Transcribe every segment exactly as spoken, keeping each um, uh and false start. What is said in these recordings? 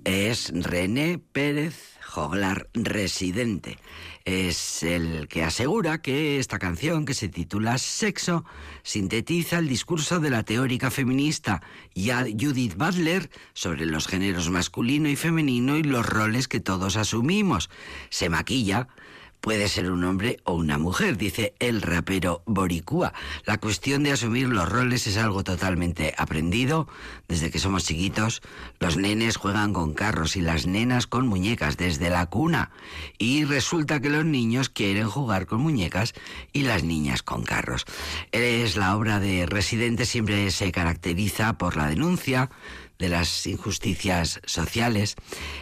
es René Pérez Joglar, Residente. Es el que asegura que esta canción, que se titula Sexo, sintetiza el discurso de la teórica feminista Judith Butler sobre los géneros masculino y femenino y los roles que todos asumimos. Se maquilla. Puede ser un hombre o una mujer, dice el rapero boricua. La cuestión de asumir los roles es algo totalmente aprendido. Desde que somos chiquitos, los nenes juegan con carros y las nenas con muñecas desde la cuna. Y resulta que los niños quieren jugar con muñecas y las niñas con carros. Es la obra de Residente, siempre se caracteriza por la denuncia de las injusticias sociales.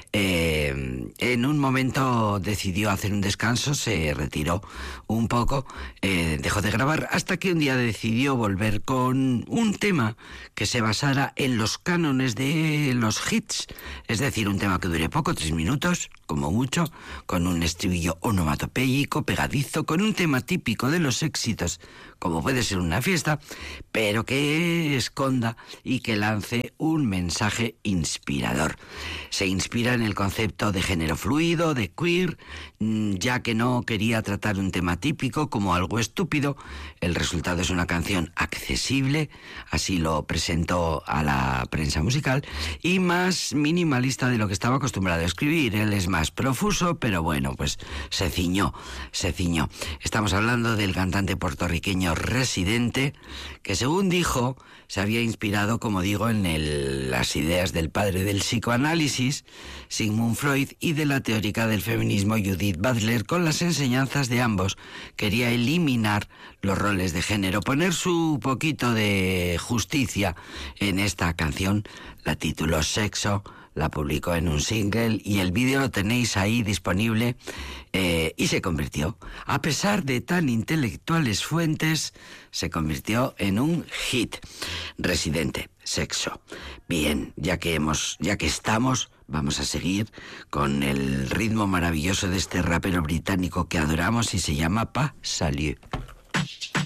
Eh, en un momento decidió hacer un descanso, se retiró un poco, eh, dejó de grabar, hasta que un día decidió volver con un tema que se basara en los cánones de los hits, es decir, un tema que dure poco, tres minutos, como mucho, con un estribillo onomatopéyico, pegadizo, con un tema típico de los éxitos, como puede ser una fiesta, pero que esconda y que lance un mensaje inspirador. Se inspira en el concepto de género fluido, de queer, ya que no quería tratar un tema típico como algo estúpido. El resultado es una canción accesible, así lo presentó a la prensa musical, y más minimalista de lo que estaba acostumbrado a escribir. Él es más profuso, pero bueno, pues se ciñó, se ciñó. Estamos hablando del cantante puertorriqueño Residente, que según dijo, se había inspirado, como digo, en el, las ideas del padre del psicoanálisis, Sigmund Freud, y de la teórica del feminismo, Judith Butler. Con las enseñanzas de ambos quería eliminar los roles de género, poner su poquito de justicia en esta canción. La tituló Sexo, la publicó en un single y el vídeo lo tenéis ahí disponible, eh, y se convirtió, a pesar de tan intelectuales fuentes, se convirtió en un hit. Residente, Sexo. Bien, ya que hemos, ya que estamos, vamos a seguir con el ritmo maravilloso de este rapero británico que adoramos y se llama Pa Salut.